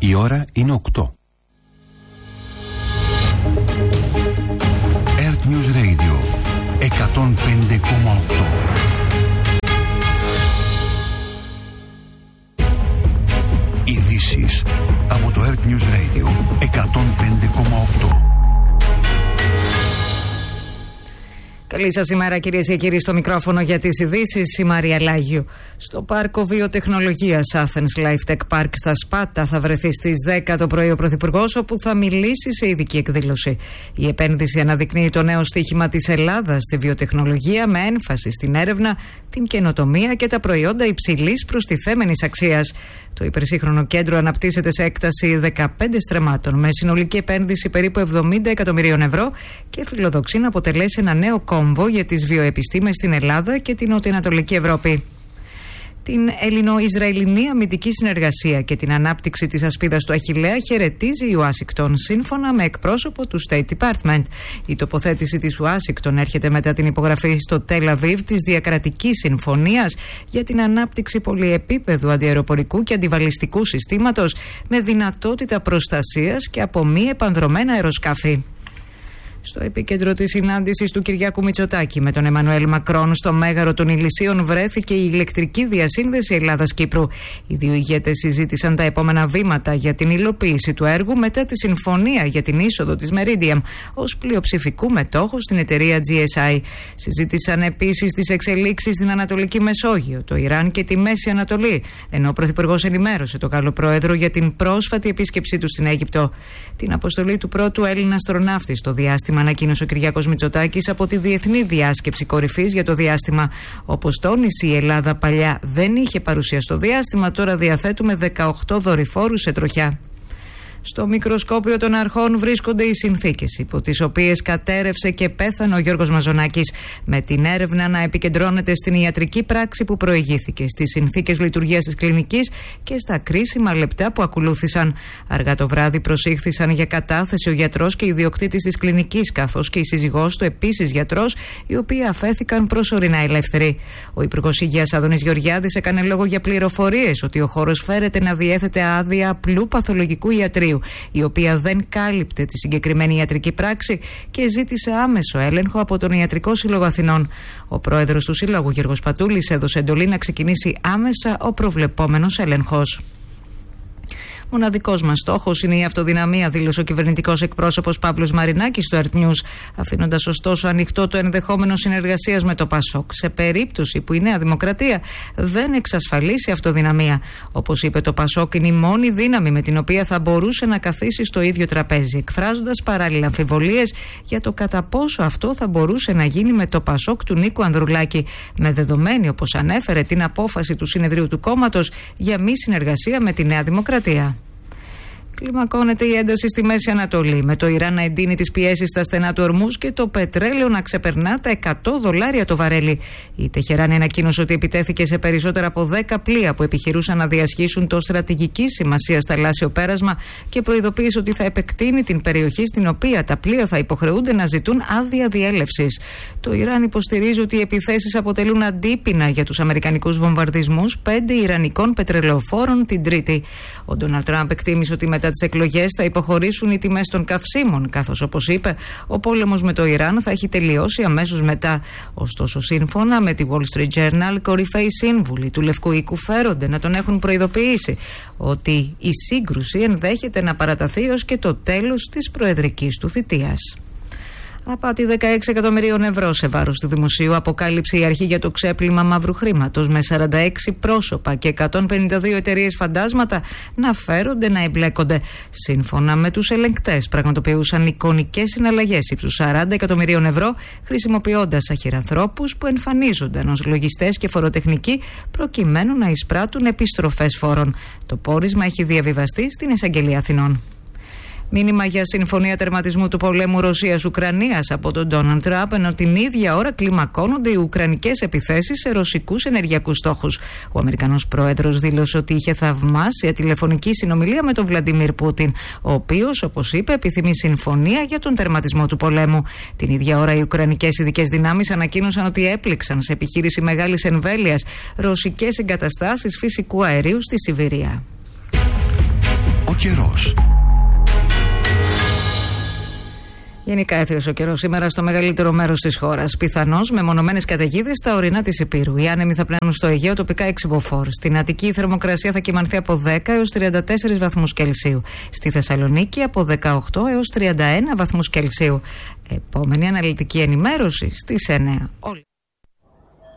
Η ώρα είναι 8. Earth News Radio 105,8. Ειδήσεις από το Earth News Radio 105,8. Καλή σας ημέρα, κυρίες και κύριοι, στο μικρόφωνο για τις ειδήσεις η Μαρία Λάγιου. Στο Πάρκο Βιοτεχνολογίας Athens Life Tech Park στα Σπάτα θα βρεθεί στις 10 το πρωί ο Πρωθυπουργός, όπου θα μιλήσει σε ειδική εκδήλωση. Η επένδυση αναδεικνύει το νέο στίχημα της Ελλάδας στη βιοτεχνολογία, με έμφαση στην έρευνα, την καινοτομία και τα προϊόντα υψηλής προστιθέμενης αξίας. Το υπερσύγχρονο κέντρο αναπτύσσεται σε έκταση 15 στρεμμάτων, με συνολική επένδυση περίπου 70 εκατομμυρίων ευρώ και φιλοδοξεί να αποτελέσει ένα νέο κόμβο για τις βιοεπιστήμες στην Ελλάδα και την Νοτιοανατολική Ευρώπη. Την Ελληνο-Ισραηλινή αμυντική συνεργασία και την ανάπτυξη της ασπίδας του Αχιλλέα χαιρετίζει η Ουάσιγκτον, σύμφωνα με εκπρόσωπο του State Department. Η τοποθέτηση της Ουάσιγκτον έρχεται μετά την υπογραφή στο Τελ Αβίβ της διακρατικής συμφωνίας για την ανάπτυξη πολυεπίπεδου αντιαεροπορικού και αντιβαλιστικού συστήματος με δυνατότητα προστασίας και από μη επανδρωμένα αεροσκάφη. Στο επίκεντρο της συνάντησης του Κυριάκου Μητσοτάκη με τον Εμμανουέλ Μακρόν στο Μέγαρο των Ηλυσίων βρέθηκε η ηλεκτρική διασύνδεση Ελλάδας-Κύπρου. Οι δύο ηγέτες συζήτησαν τα επόμενα βήματα για την υλοποίηση του έργου μετά τη συμφωνία για την είσοδο της Meridiam ως πλειοψηφικού μετόχου στην εταιρεία GSI. Συζήτησαν επίσης τις εξελίξεις στην Ανατολική Μεσόγειο, το Ιράν και τη Μέση Ανατολή, ενώ ο Πρωθυπουργός ενημέρωσε τον Γάλλο Πρόεδρο για την πρόσφατη επίσκεψή του στην Αίγυπτο. Την αποστολή του πρώτου Έλληνα αστροναύτη στο διάστημα ανακοίνωσε ο Κυριάκος Μητσοτάκης από τη Διεθνή Διάσκεψη Κορυφής για το Διάστημα. Όπως τόνισε, η Ελλάδα παλιά δεν είχε παρουσία στο διάστημα, τώρα διαθέτουμε 18 δορυφόρους σε τροχιά. Στο μικροσκόπιο των αρχών βρίσκονται οι συνθήκες υπό τις οποίες κατέρευσε και πέθανε ο Γιώργος Μαζονάκης, με την έρευνα να επικεντρώνεται στην ιατρική πράξη που προηγήθηκε, στις συνθήκες λειτουργίας της κλινικής και στα κρίσιμα λεπτά που ακολούθησαν. Αργά το βράδυ προσήχθησαν για κατάθεση ο γιατρός και ιδιοκτήτης της κλινικής, καθώς και η σύζυγός του, επίσης γιατρός, οι οποίοι αφέθηκαν προσωρινά ελεύθεροι. Ο Υπουργός Υγείας Άδωνης Γεωργιάδης έκανε λόγο για πληροφορίες ότι ο χώρος φέρεται να διέθετε άδεια απλού παθολογικού ιατρίου, η οποία δεν κάλυπτε τη συγκεκριμένη ιατρική πράξη, και ζήτησε άμεσο έλεγχο από τον Ιατρικό Σύλλογο Αθηνών. Ο πρόεδρος του Συλλόγου, Γιώργος Πατούλης, έδωσε εντολή να ξεκινήσει άμεσα ο προβλεπόμενος έλεγχος. Μοναδικός μας στόχος είναι η αυτοδυναμία, δήλωσε ο κυβερνητικός εκπρόσωπος Παύλος Μαρινάκης στο Earth News, αφήνοντας ωστόσο ανοιχτό το ενδεχόμενο συνεργασίας με το ΠΑΣΟΚ σε περίπτωση που η Νέα Δημοκρατία δεν εξασφαλίσει αυτοδυναμία. Όπως είπε, το ΠΑΣΟΚ είναι η μόνη δύναμη με την οποία θα μπορούσε να καθίσει στο ίδιο τραπέζι, εκφράζοντας παράλληλα αμφιβολίες για το κατά πόσο αυτό θα μπορούσε να γίνει με το ΠΑΣΟΚ του Νίκου Ανδρουλάκη, με δεδομένη, όπως ανέφερε, την απόφαση του συνεδρίου του κόμματος για μη συνεργασία με τη Νέα Δημοκρατία. Κλιμακώνεται η ένταση στη Μέση Ανατολή, με το Ιράν να εντείνει τις πιέσεις στα στενά του Ορμούζ και το πετρέλαιο να ξεπερνά τα $100 το βαρέλι. Η Τεχεράνη ανακοίνωσε ότι επιτέθηκε σε περισσότερα από 10 πλοία που επιχειρούσαν να διασχίσουν το στρατηγική σημασία θαλάσσιο πέρασμα και προειδοποίησε ότι θα επεκτείνει την περιοχή στην οποία τα πλοία θα υποχρεούνται να ζητούν άδεια διέλευσης. Το Ιράν υποστηρίζει ότι οι επιθέσεις αποτελούν αντίπεινα για τους αμερικανικούς βομβαρδισμούς 5 ιρανικών πετρελαιοφόρων την Τρίτη. Ο Ντόναλντ Τραμπ εκτίμησε ότι μετά τις εκλογές θα υποχωρήσουν οι τιμές των καυσίμων, καθώς, όπως είπε, ο πόλεμος με το Ιράν θα έχει τελειώσει αμέσως μετά. Ωστόσο, σύμφωνα με τη Wall Street Journal, κορυφαίοι σύμβουλοι του Λευκού Οίκου φέρονται να τον έχουν προειδοποιήσει ότι η σύγκρουση ενδέχεται να παραταθεί ως και το τέλος της προεδρικής του θητείας. Απάτη 16 εκατομμυρίων ευρώ σε βάρος του δημοσίου αποκάλυψε η αρχή για το ξέπλυμα μαύρου χρήματος, με 46 πρόσωπα και 152 εταιρείες φαντάσματα να φέρονται να εμπλέκονται. Σύμφωνα με τους ελεγκτές, πραγματοποιούσαν εικονικές συναλλαγές ύψους 40 εκατομμυρίων ευρώ, χρησιμοποιώντας αχυρανθρώπους που εμφανίζονταν ως λογιστές και φοροτεχνικοί προκειμένου να εισπράττουν επιστροφές φόρων. Το πόρισμα έχει διαβιβαστεί στην Εισαγγελία Αθηνών. Μήνυμα για συμφωνία τερματισμού του πολέμου Ρωσίας-Ουκρανίας από τον Ντόναλντ Τραμπ, ενώ την ίδια ώρα κλιμακώνονται οι ουκρανικές επιθέσεις σε ρωσικούς ενεργειακούς στόχους. Ο Αμερικανός πρόεδρος δήλωσε ότι είχε θαυμάσια τηλεφωνική συνομιλία με τον Βλαντιμίρ Πούτιν, ο οποίος, όπως είπε, επιθυμεί συμφωνία για τον τερματισμό του πολέμου. Την ίδια ώρα, οι ουκρανικές ειδικές δυνάμεις ανακοίνωσαν ότι έπληξαν σε επιχείρηση μεγάλης εμβέλειας ρωσικές εγκαταστάσεις φυσικού αερίου στη Σιβηρία. Ο καιρός. Γενικά έθριος ο καιρός σήμερα στο μεγαλύτερο μέρος της χώρας. Πιθανώς με μονομένες καταιγίδες στα ορεινά της Ηπείρου. Οι άνεμοι θα πλένουν στο Αιγαίο τοπικά 6 μποφόρ. Στην Αττική η θερμοκρασία θα κυμανθεί από 10 έως 34 βαθμούς Κελσίου. Στη Θεσσαλονίκη από 18 έως 31 βαθμούς Κελσίου. Επόμενη αναλυτική ενημέρωση στις 9.